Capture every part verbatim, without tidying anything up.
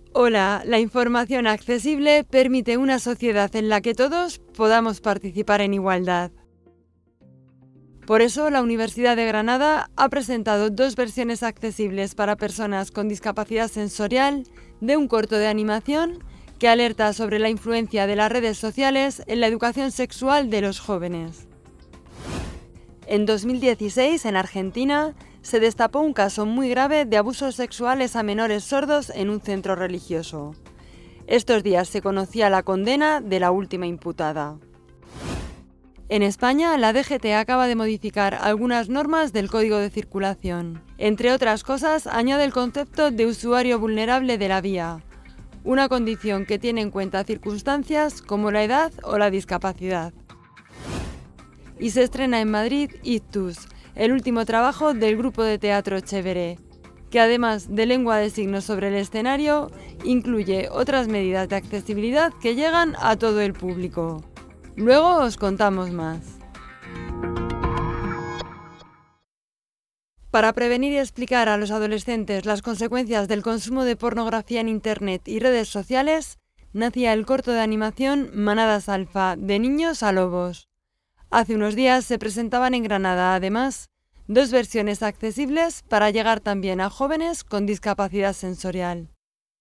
Hola, la información accesible permite una sociedad en la que todos podamos participar en igualdad. Por eso, la Universidad de Granada ha presentado dos versiones accesibles para personas con discapacidad sensorial de un corto de animación que alerta sobre la influencia de las redes sociales en la educación sexual de los jóvenes. En dos mil dieciséis, en Argentina, se destapó un caso muy grave de abusos sexuales a menores sordos en un centro religioso. Estos días se conocía la condena de la última imputada. En España, la D G T acaba de modificar algunas normas del Código de Circulación. Entre otras cosas, añade el concepto de usuario vulnerable de la vía, una condición que tiene en cuenta circunstancias como la edad o la discapacidad. Y se estrena en Madrid Ictus, el último trabajo del grupo de teatro Chévere, que además de lengua de signos sobre el escenario, incluye otras medidas de accesibilidad que llegan a todo el público. Luego os contamos más. Para prevenir y explicar a los adolescentes las consecuencias del consumo de pornografía en Internet y redes sociales, nacía el corto de animación Manadas Alfa, de niños a lobos. Hace unos días se presentaban en Granada, además, dos versiones accesibles para llegar también a jóvenes con discapacidad sensorial.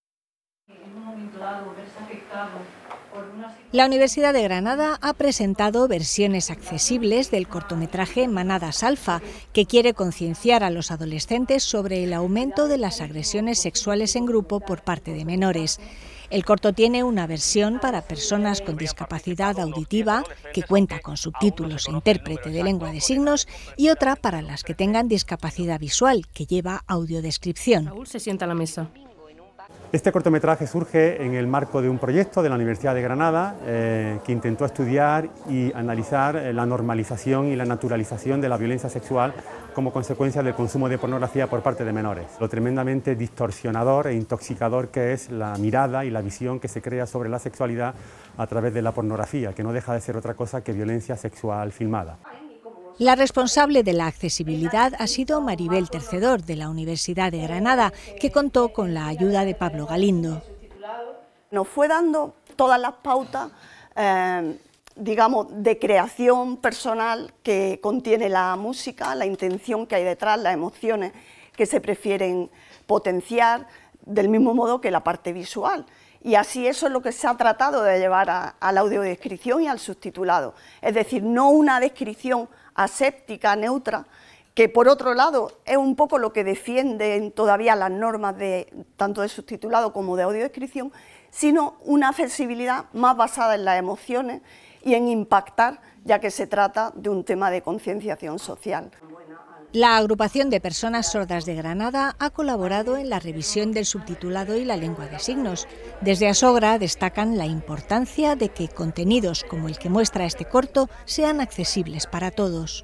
La Universidad de Granada ha presentado versiones accesibles del cortometraje Manadas Alfa, que quiere concienciar a los adolescentes sobre el aumento de las agresiones sexuales en grupo por parte de menores. El corto tiene una versión para personas con discapacidad auditiva, que cuenta con subtítulos e intérprete de lengua de signos, y otra para las que tengan discapacidad visual, que lleva audiodescripción. Raúl se sienta a la mesa. Este cortometraje surge en el marco de un proyecto de la Universidad de Granada eh, que intentó estudiar y analizar eh, la normalización y la naturalización de la violencia sexual como consecuencia del consumo de pornografía por parte de menores. Lo tremendamente distorsionador e intoxicador que es la mirada y la visión que se crea sobre la sexualidad a través de la pornografía, que no deja de ser otra cosa que violencia sexual filmada. La responsable de la accesibilidad ha sido Maribel Tercedor, de la Universidad de Granada, que contó con la ayuda de Pablo Galindo. Nos fue dando todas las pautas, eh, digamos, de creación personal que contiene la música, la intención que hay detrás, las emociones que se prefieren potenciar, del mismo modo que la parte visual. Y así eso es lo que se ha tratado de llevar a, a la audiodescripción y al subtitulado. Es decir, no una descripción aséptica, neutra, que por otro lado es un poco lo que defienden todavía las normas de tanto de subtitulado como de audiodescripción, sino una accesibilidad más basada en las emociones y en impactar, ya que se trata de un tema de concienciación social. La agrupación de personas sordas de Granada ha colaborado en la revisión del subtitulado y la lengua de signos. Desde Asogra destacan la importancia de que contenidos como el que muestra este corto sean accesibles para todos.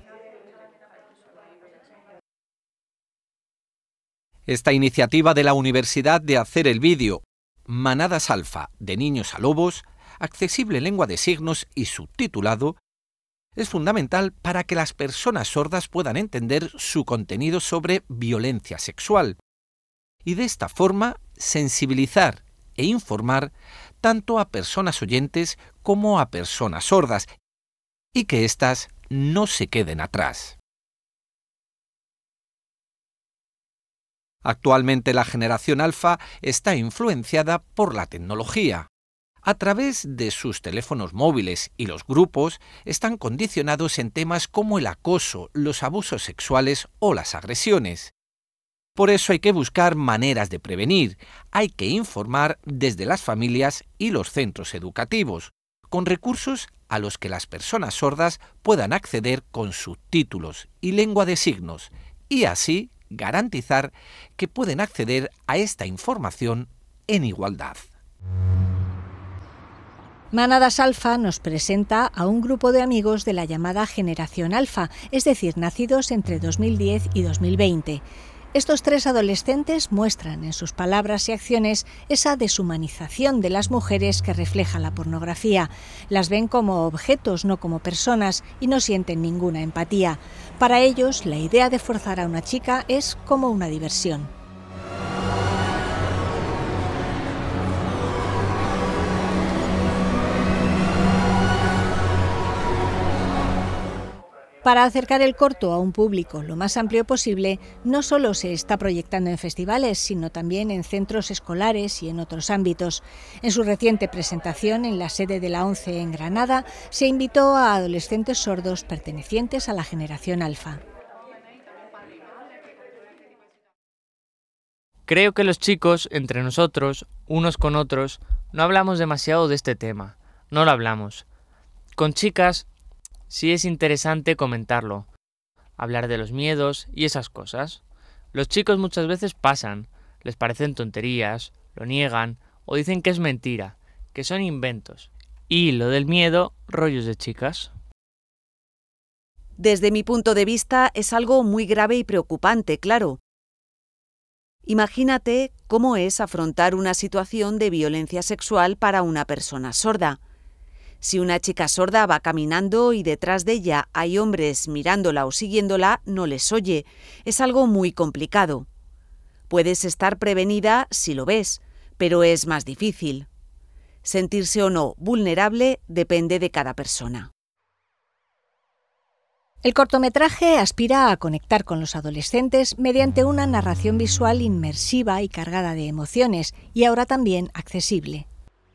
Esta iniciativa de la Universidad de hacer el vídeo Manadas Alfa, de niños a lobos, accesible en lengua de signos y subtitulado, es fundamental para que las personas sordas puedan entender su contenido sobre violencia sexual y de esta forma sensibilizar e informar tanto a personas oyentes como a personas sordas y que éstas no se queden atrás. Actualmente la generación alfa está influenciada por la tecnología. A través de sus teléfonos móviles y los grupos están condicionados en temas como el acoso, los abusos sexuales o las agresiones. Por eso hay que buscar maneras de prevenir, hay que informar desde las familias y los centros educativos, con recursos a los que las personas sordas puedan acceder con subtítulos y lengua de signos, y así garantizar que pueden acceder a esta información en igualdad. Manadas Alfa nos presenta a un grupo de amigos de la llamada Generación Alfa, es decir, nacidos entre dos mil diez y dos mil veinte. Estos tres adolescentes muestran en sus palabras y acciones esa deshumanización de las mujeres que refleja la pornografía. Las ven como objetos, no como personas, y no sienten ninguna empatía. Para ellos, la idea de forzar a una chica es como una diversión. Para acercar el corto a un público lo más amplio posible, no solo se está proyectando en festivales, sino también en centros escolares y en otros ámbitos. En su reciente presentación en la sede de la ONCE en Granada, se invitó a adolescentes sordos pertenecientes a la generación alfa. Creo que los chicos, entre nosotros, unos con otros, no hablamos demasiado de este tema. No lo hablamos. Con chicas sí es interesante comentarlo, hablar de los miedos y esas cosas. Los chicos muchas veces pasan, les parecen tonterías, lo niegan o dicen que es mentira, que son inventos. Y lo del miedo, rollos de chicas. Desde mi punto de vista es algo muy grave y preocupante, claro. Imagínate cómo es afrontar una situación de violencia sexual para una persona sorda. Si una chica sorda va caminando y detrás de ella hay hombres mirándola o siguiéndola, no les oye. Es algo muy complicado. Puedes estar prevenida si lo ves, pero es más difícil. Sentirse o no vulnerable depende de cada persona. El cortometraje aspira a conectar con los adolescentes mediante una narración visual inmersiva y cargada de emociones, y ahora también accesible.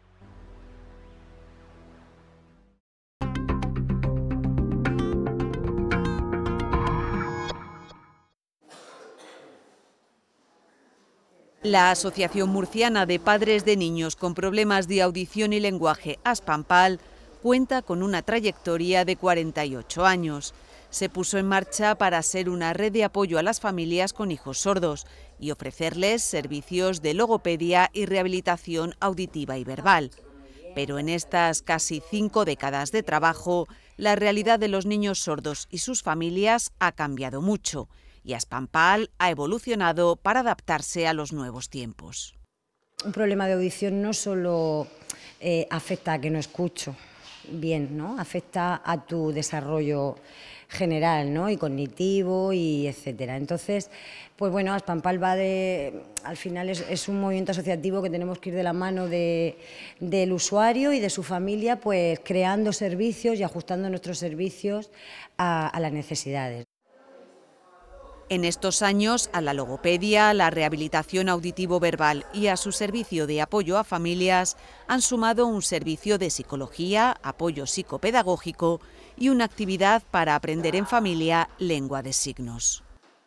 La Asociación Murciana de Padres de Niños con Problemas de Audición y Lenguaje, ASPAMPAL, cuenta con una trayectoria de cuarenta y ocho años. Se puso en marcha para ser una red de apoyo a las familias con hijos sordos y ofrecerles servicios de logopedia y rehabilitación auditiva y verbal. Pero en estas casi cinco décadas de trabajo, la realidad de los niños sordos y sus familias ha cambiado mucho, y ASPAMPAL ha evolucionado para adaptarse a los nuevos tiempos. Un problema de audición no solo eh, afecta a que no escucho bien, ¿no? Afecta a tu desarrollo general, ¿no? Y cognitivo y etcétera. Entonces, pues bueno, ASPAMPAL va de, al final es, es un movimiento asociativo que tenemos que ir de la mano de, del usuario y de su familia, pues creando servicios y ajustando nuestros servicios a, a las necesidades. En estos años, a la logopedia, la rehabilitación auditivo-verbal y a su servicio de apoyo a familias han sumado un servicio de psicología, apoyo psicopedagógico y una actividad para aprender en familia lengua de signos.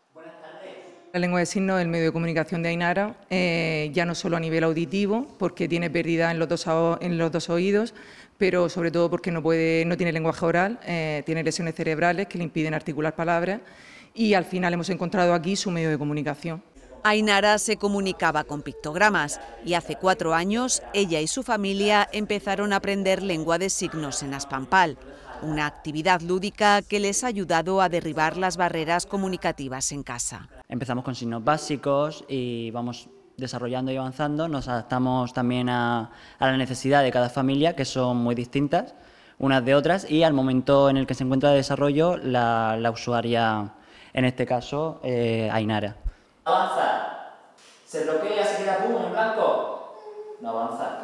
La lengua de signos es el medio de comunicación de Ainara, eh, ya no solo a nivel auditivo, porque tiene pérdida en los dos, en los dos oídos, pero sobre todo porque no, puede, no tiene lenguaje oral, eh, tiene lesiones cerebrales que le impiden articular palabras, y al final hemos encontrado aquí su medio de comunicación. Ainara se comunicaba con pictogramas y hace cuatro años ella y su familia empezaron a aprender lengua de signos en ASPAMPAL, una actividad lúdica que les ha ayudado a derribar las barreras comunicativas en casa. Empezamos con signos básicos y vamos desarrollando y avanzando, nos adaptamos también a, a la necesidad de cada familia, que son muy distintas unas de otras, y al momento en el que se encuentra de desarrollo la, la usuaria, en este caso, eh, Ainara. Avanza. Se bloquea, se queda pum en blanco. No avanza.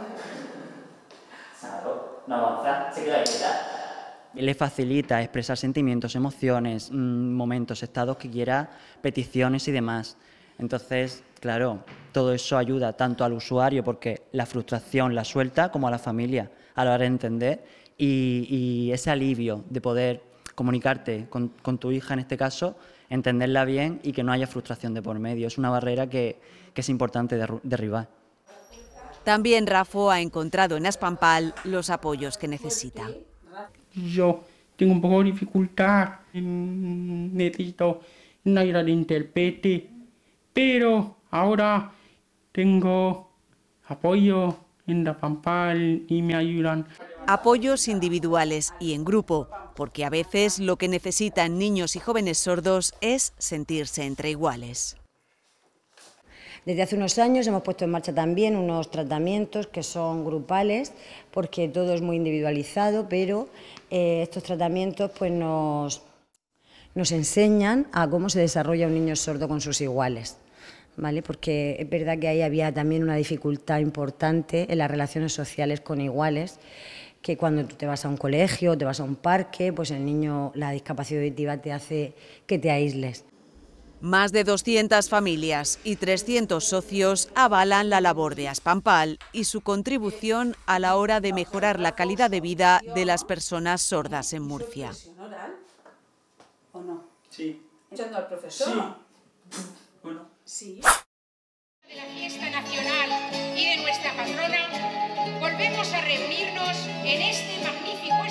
No avanza, se queda quieta. Le facilita expresar sentimientos, emociones, momentos, estados que quiera, peticiones y demás. Entonces, claro, todo eso ayuda tanto al usuario, porque la frustración la suelta, como a la familia a la hora de entender, y, y ese alivio de poder comunicarte con, con tu hija en este caso, entenderla bien y que no haya frustración de por medio. Es una barrera que, que es importante derribar. También Rafo ha encontrado en ASPAMPAL los apoyos que necesita. Yo tengo un poco de dificultad, necesito una ayuda de intérprete, pero ahora tengo apoyo en ASPAMPAL y me ayudan. Apoyos individuales y en grupo, porque a veces lo que necesitan niños y jóvenes sordos es sentirse entre iguales. Desde hace unos años hemos puesto en marcha también unos tratamientos que son grupales, porque todo es muy individualizado, pero eh, estos tratamientos pues nos, nos enseñan a cómo se desarrolla un niño sordo con sus iguales, ¿vale? Porque es verdad que ahí había también una dificultad importante en las relaciones sociales con iguales, que cuando tú te vas a un colegio, te vas a un parque, pues el niño, la discapacidad auditiva te hace que te aísles. Más de doscientas familias y trescientos socios avalan la labor de Aspampal y su contribución a la hora de mejorar la calidad de vida de las personas sordas en Murcia. ¿O no? Sí. ¿Escuchando al profesor? Sí. Bueno. Sí. De la fiesta nacional y de nuestra patrona, volvemos a reunirnos en este magnífico